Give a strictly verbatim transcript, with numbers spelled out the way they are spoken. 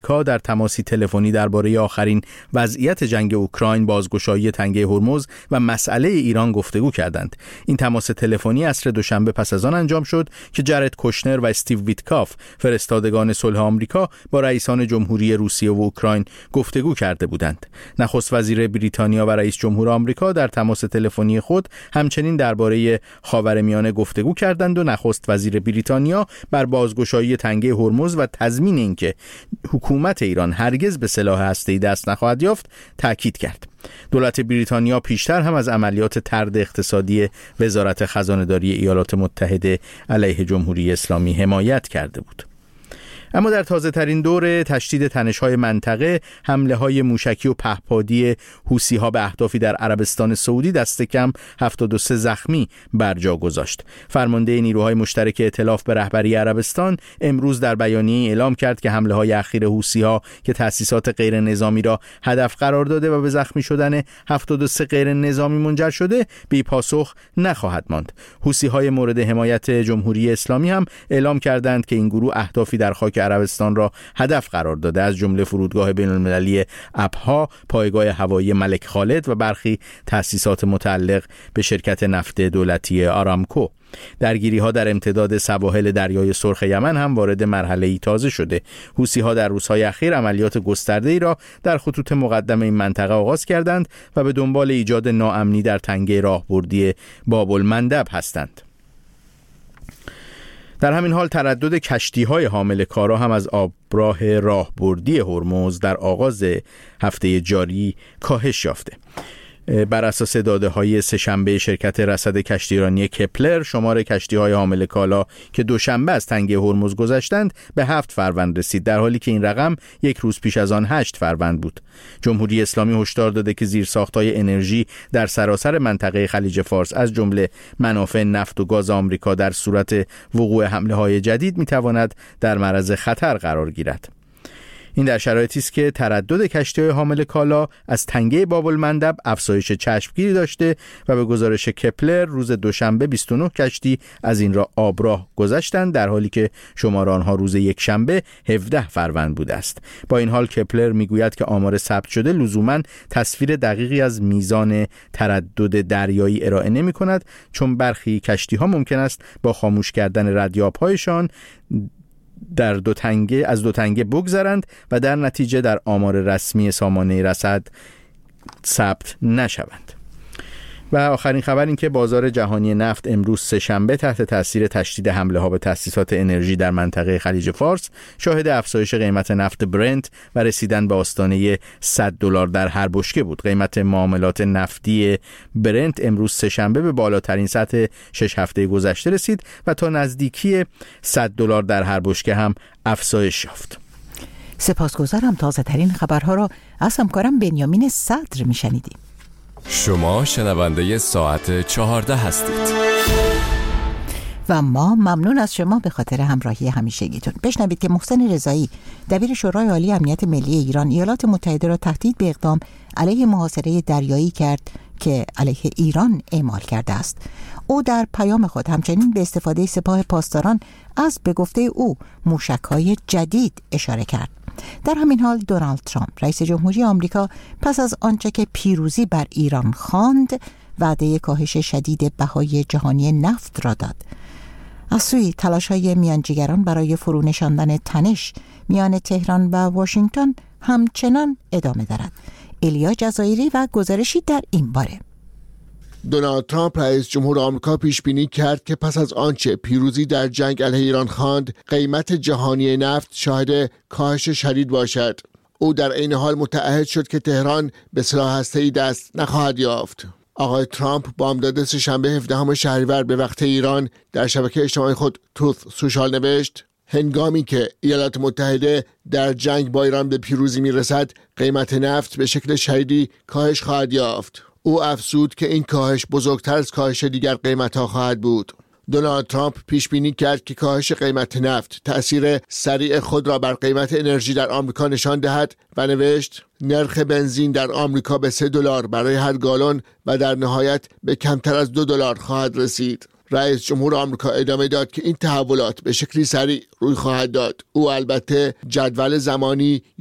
آمریکا در تماسی تلفنی درباره آخرین وضعیت جنگ اوکراین، بازگشایی تنگه هرمز و مسئله ایران گفتگو کردند. این تماس تلفنی عصر دوشنبه پس از آن انجام شد که جرد کوشنر و استیو ویتکاف، فرستادگان صلح آمریکا، با رئیسان جمهوری روسیه و اوکراین گفتگو کرده بودند. نخست وزیر بریتانیا و رئیس جمهور آمریکا در تماس تلفنی خود همچنین درباره خاورمیانه گفتگو کردند و نخست وزیر بریتانیا بر بازگشایی تنگه هرمز و تضمین اینکه حکومت ایران هرگز به سلاح هسته‌ای دست نخواهد یافت تاکید کرد. دولت بریتانیا پیشتر هم از عملیات طرد اقتصادی وزارت خزانه‌داری ایالات متحده علیه جمهوری اسلامی حمایت کرده بود. اما در تازه ترین دور تشدید تنش‌های منطقه، حمله‌های موشکی و پهپادی حوثی‌ها به اهدافی در عربستان سعودی دست کم هفتاد و سه زخمی بر جا گذاشت. فرمانده نیروهای مشترک ائتلاف به رهبری عربستان امروز در بیانیه‌ای اعلام کرد که حمله‌های اخیر حوثی‌ها که تأسیسات غیر نظامی را هدف قرار داده و به زخمی شدن هفتاد و سه غیر نظامی منجر شده، بی پاسخ نخواهد ماند. حوثی‌های مورد حمایت جمهوری اسلامی هم اعلام کردند که این گروه اهدافی در خاک عربستان را هدف قرار داده، از جمله فرودگاه بین‌المللی ابها، پایگاه هوایی ملک خالد و برخی تأسیسات متعلق به شرکت نفت دولتی آرامکو. درگیری‌ها در امتداد سواحل دریای سرخ یمن هم وارد مرحله‌ای تازه شده. حوثی‌ها در روزهای اخیر عملیات گسترده‌ای را در خطوط مقدم این منطقه آغاز کردند و به دنبال ایجاد ناامنی در تنگه راهبردی باب المندب هستند. در همین حال تردد کشتی‌های حامل کارا هم از آبراه راهبردی هرمز در آغاز هفته جاری کاهش یافته. بر اساس داده‌های سه‌شنبه شرکت رصد کشتیرانی کپلر، شمار کشتی‌های حامل کالا که دوشنبه از تنگه هرمز گذشتند به هفت فروند رسید، در حالی که این رقم یک روز پیش از آن هشت فروند بود. جمهوری اسلامی هشدار داده که زیرساخت‌های انرژی در سراسر منطقه خلیج فارس از جمله منافع نفت و گاز آمریکا در صورت وقوع حمله‌های جدید می‌تواند در معرض خطر قرار گیرد. این در شرایطی است که تردد کشتی‌های حامل کالا از تنگه باب المندب افزایش چشمگیری داشته و به گزارش کپلر روز دوشنبه بیست و نه کشتی از این را آبراه گذشتند، در حالی که شمار آنها روز یک شنبه هفده فروند بوده است. با این حال کپلر میگوید که آمار ثبت شده لزوماً تصویر دقیقی از میزان تردد دریایی ارائه نمی‌کند، چون برخی کشتی‌ها ممکن است با خاموش کردن ردیاب‌هایشان در دو تنگه از دو تنگه بگذرند و در نتیجه در آمار رسمی سامانه رصد ثبت نشوند. و آخرین خبر این که بازار جهانی نفت امروز سه‌شنبه تحت تاثیر تشدید حمله ها به تأسیسات انرژی در منطقه خلیج فارس شاهد افزایش قیمت نفت برنت و رسیدن به آستانه صد دلار در هر بشکه بود. قیمت معاملات نفتی برنت امروز سه‌شنبه به بالاترین سطح شش هفته گذشته رسید و تا نزدیکی صد دلار در هر بشکه هم افزایش یافت. سپاسگزارم. تازه ترین خبرها را از همکارم بنیامین صدر میشنیدیم. شما شنونده ساعت چهارده هستید و ما ممنون از شما به خاطر همراهی همیشگیتون. بشنوید که محسن رضایی، دبیر شورای عالی امنیت ملی ایران، ایالات متحده را تهدید به اقدام علیه محاصره دریایی کرد که علیه ایران اعمال کرده است. او در پیام خود همچنین به استفاده سپاه پاسداران از به گفته او موشک‌های جدید اشاره کرد. در همین حال دونالد ترامپ رئیس جمهوری آمریکا پس از آنچه که پیروزی بر ایران خواند، وعده کاهش شدید بهای جهانی نفت را داد. از سوی تلاش‌های میانجیگران برای فرونشاندن تنش میان تهران و واشنگتن همچنان ادامه دارد. ایلیا جزایری و گزارشی در این باره. دونالد ترامپ رئیس جمهور آمریکا پیش بینی کرد که پس از آنچه پیروزی در جنگ علیه ایران خواند، قیمت جهانی نفت شاهد کاهش شدید باشد. او در عین حال متعهد شد که تهران به سلاح هسته‌ای دست نخواهد یافت. آقای ترامپ بامداد سه‌شنبه هفدهم شهریور به وقت ایران در شبکه اجتماعی خود تروث سوشال نوشت: هنگامی که ایالات متحده در جنگ با ایران به پیروزی میرسد، قیمت نفت به شکل شدیدی کاهش خواهد یافت. او افزود که این کاهش بزرگتر از کاهش دیگر قیمت‌ها خواهد بود. دونالد ترامپ پیش بینی کرد که کاهش قیمت نفت تأثیر سریع خود را بر قیمت انرژی در آمریکا نشان دهد و نوشت: نرخ بنزین در آمریکا به سه دلار برای هر گالن و در نهایت به کمتر از دو دلار خواهد رسید. رئیس جمهور آمریکا ادامه داد که این تحولات به شکلی سریع روی خواهد داد. او البته جدول زمانی